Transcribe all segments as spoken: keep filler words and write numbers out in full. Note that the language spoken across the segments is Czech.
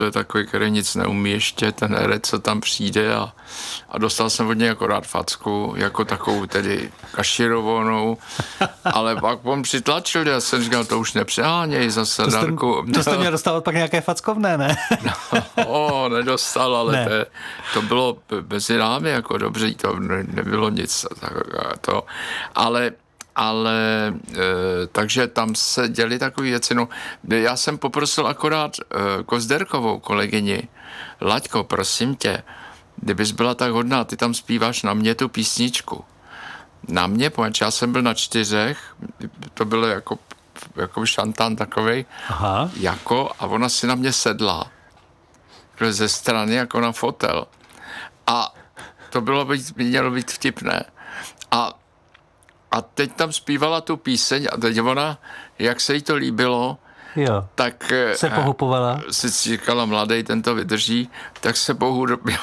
To je takový, který nic neumí ještě, ten herec, co tam přijde a, a dostal jsem od něj akorát facku, jako takovou tedy kaširovanou, ale pak on přitlačil, já jsem říkal, to už nepřeháněj zase, to Darku. Jste, to jste měl dostávat pak nějaké fackovné, ne? No, nedostal, ale ne. to, to bylo mezi námi jako dobře, to ne, nebylo nic, tak, to, ale ale e, takže tam se děli takové věci. No, já jsem poprosil akorát e, Kozderkovou kolegyni, Laďko, prosím tě, kdybys byla tak hodná, ty tam zpíváš na mě tu písničku. Na mě, poněč já jsem byl na čtyřech, to bylo jako, jako šantán takovej, Aha. jako, a ona si na mě sedla ze strany jako na fotel. A to bylo být, mělo být vtipné. A A teď tam zpívala tu píseň a teď ona, jak se jí to líbilo, jo. tak se pohupovala. Si říkala, mladej, ten to vydrží, tak se pohudobila.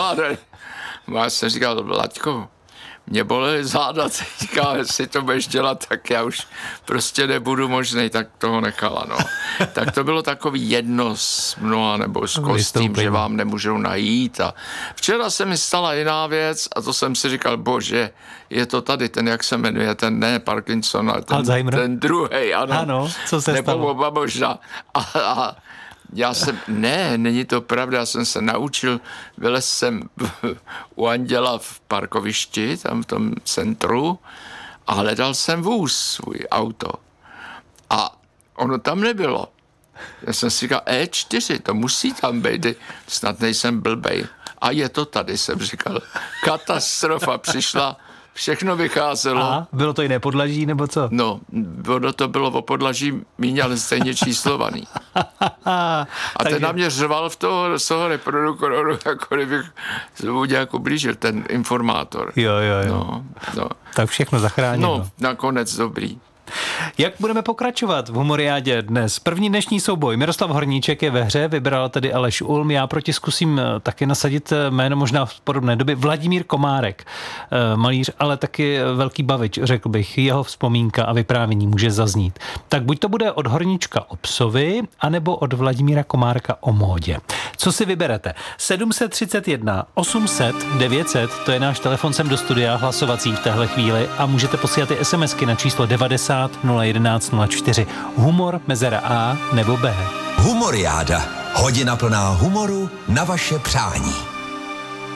Já jsem říkal, Laďko, mě bolely záda, říká, jestli to budeš dělat, tak já už prostě nebudu možnej, tak toho nechala, no. Tak to bylo takový jedno z mnoha, nebo s kostým, že vám nemůžou najít. A včera se mi stala jiná věc a to jsem si říkal, bože, je to tady, ten, jak se jmenuje, ten ne Parkinson, ale ten, ten druhej, ano. Ano, co se nebo stalo? Oba možná. A, a já jsem, ne, není to pravda, já jsem se naučil, vylez jsem u Anděla v parkovišti, tam v tom centru a hledal jsem vůz, svůj auto. A ono tam nebylo. Já jsem si říkal, é čtyři, to musí tam být, snad nejsem blbej. A je to tady, jsem říkal. Katastrofa přišla, všechno vycházelo. A bylo to jiné podlaží, nebo co? No, ono to bylo o podlaží míň, ale stejně číslovaný. A Takže... ten na mě řval v toho, z toho reprodukoru, jako kdybych mu nějak ublížil, ten informátor. Jo, jo, jo. No, no. Tak všechno zachránilo. No, nakonec dobrý. Jak budeme pokračovat v Humoriádě dnes? První dnešní souboj. Miroslav Horníček je ve hře, vybral tedy Aleš Ulm. Já proti zkusím taky nasadit jméno možná v podobné době. Vladimír Komárek, malíř, ale taky velký bavič, řekl bych. Jeho vzpomínka a vyprávění může zaznít. Tak buď to bude od Horníčka o psovi, anebo od Vladimíra Komárka o módě. Co si vyberete? sedm set třicet jedna osm set devět set, to je náš telefon sem do studia hlasovací v téhle chvíli a můžete posílat i SMSky na číslo devadesát nula jedenáct nula čtyři. Humor, mezera A nebo B. Humoriáda. Hodina plná humoru na vaše přání.